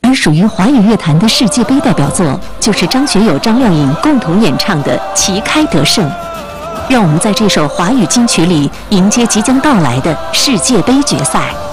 而属于华语乐坛的世界杯代表作，就是张学友、张靓颖共同演唱的《旗开得胜》。让我们在这首华语金曲里迎接即将到来的世界杯决赛。